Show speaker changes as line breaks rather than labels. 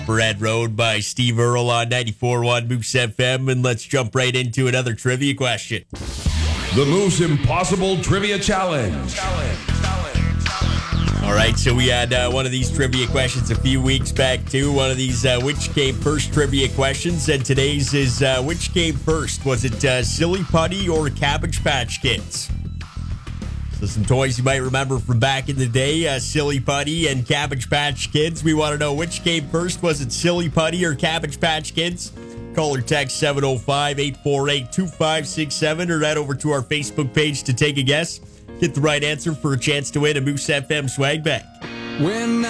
Brad Road by Steve Earle on 94.1 Moose FM, and let's jump right into another trivia question.
The Moose Impossible Trivia Challenge.
All right, so we had one of these trivia questions a few weeks back, too. One of these which came first trivia questions, and today's is which came first? Was it Silly Putty or Cabbage Patch Kids? So some toys you might remember from back in the day, Silly Putty and Cabbage Patch Kids. We want to know which came first. Was it Silly Putty or Cabbage Patch Kids? Call or text 705-848-2567 or head over to our Facebook page to take a guess. Get the right answer for a chance to win a Moose FM swag bag.
When